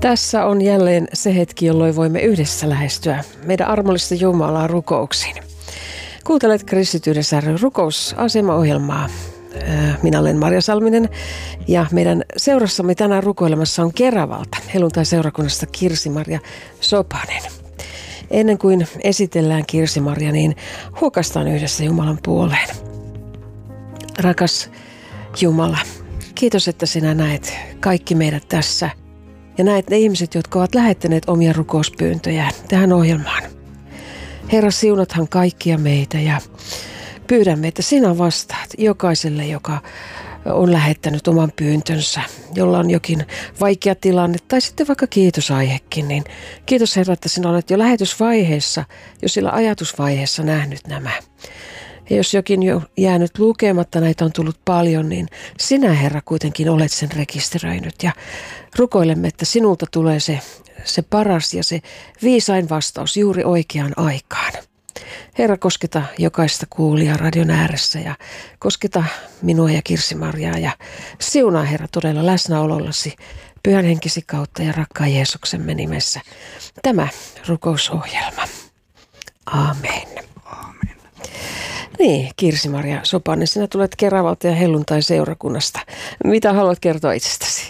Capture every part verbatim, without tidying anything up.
Tässä on jälleen se hetki, jolloin voimme yhdessä lähestyä meidän armollista Jumalaa rukouksiin. Kuuntelet Kristityyden säädön rukousasemaohjelmaa. Minä olen Marja Salminen ja meidän seurassamme tänään rukoilemassa on Keravalta helluntai-seurakunnasta Kirsi-Maria Sopanen. Ennen kuin esitellään Kirsi-Maria, niin huokastaan yhdessä Jumalan puoleen. Rakas Jumala, kiitos, että sinä näet kaikki meidät tässä ja näet ne ihmiset, jotka ovat lähettäneet omia rukouspyyntöjään tähän ohjelmaan. Herra, siunathan kaikkia meitä ja pyydämme, että sinä vastaat jokaiselle, joka on lähettänyt oman pyyntönsä, jolla on jokin vaikea tilanne tai sitten vaikka kiitosaihekin. Niin kiitos Herra, että sinä olet jo lähetysvaiheessa, jo sillä ajatusvaiheessa nähnyt nämä. Ja jos jokin jo jäänyt lukematta, näitä on tullut paljon, niin sinä Herra kuitenkin olet sen rekisteröinyt. Ja rukoilemme, että sinulta tulee se, se paras ja se viisain vastaus juuri oikeaan aikaan. Herra, kosketa jokaista kuulijaa radion ääressä ja kosketa minua ja Kirsi-Mariaa ja siunaa Herra todella läsnäolollasi Pyhän Henkesi kautta ja rakkaan Jeesuksemme nimessä tämä rukousohjelma. Aamen. Aamen. Niin, Kirsi-Maria Sopanen, sinä tulet Keravalta ja helluntai-seurakunnasta. Mitä haluat kertoa itsestäsi?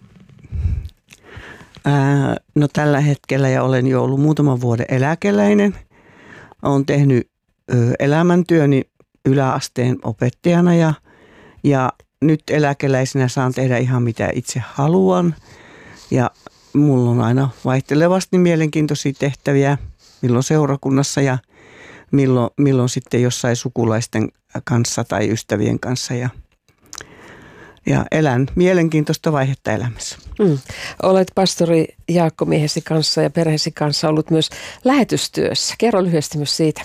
Ää, no tällä hetkellä ja olen jo ollut muutaman vuoden eläkeläinen. Olen tehnyt ö, elämäntyöni yläasteen opettajana ja, ja nyt eläkeläisenä saan tehdä ihan mitä itse haluan. Ja mulla on aina vaihtelevasti mielenkiintoisia tehtäviä, milloin seurakunnassa ja milloin, milloin sitten jossain sukulaisten kanssa tai ystävien kanssa. Ja, ja elän mielenkiintoista vaihetta elämässä. Mm. Olet pastori Jaakko miehesi kanssa ja perheesi kanssa ollut myös lähetystyössä. Kerro lyhyesti myös siitä.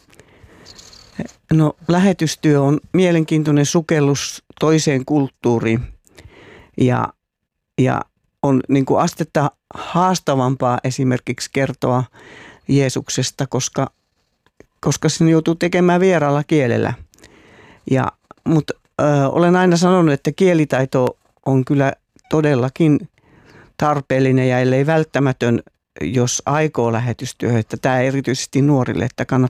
No, lähetystyö on mielenkiintoinen sukellus toiseen kulttuuriin ja, ja on niin kuin astetta haastavampaa esimerkiksi kertoa Jeesuksesta, koska, koska sen joutuu tekemään vieraalla kielellä. Ja, mutta ö, olen aina sanonut, että kielitaito on kyllä todellakin tarpeellinen ja ellei välttämätön, jos aikoo lähetystyöhön, että tämä erityisesti nuorille, että kannattaa